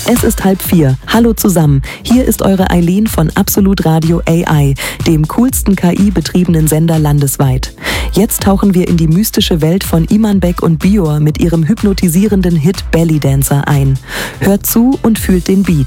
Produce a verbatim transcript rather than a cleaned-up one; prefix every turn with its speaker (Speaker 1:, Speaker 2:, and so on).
Speaker 1: Es ist halb vier. Hallo zusammen. Hier ist eure Eileen von Absolut Radio A I, dem coolsten K I-betriebenen Sender landesweit. Jetzt tauchen wir in die mystische Welt von Iman Beck und Bior mit ihrem hypnotisierenden Hit Belly Dancer ein. Hört zu und fühlt den Beat.